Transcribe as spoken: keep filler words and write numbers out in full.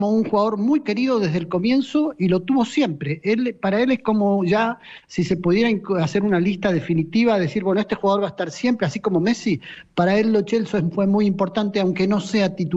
como un jugador muy querido desde el comienzo y lo tuvo siempre. Él, para él es como ya, si se pudiera hacer una lista definitiva, decir, bueno, este jugador va a estar siempre, así como Messi, para él Lo Celso fue muy importante, aunque no sea titular.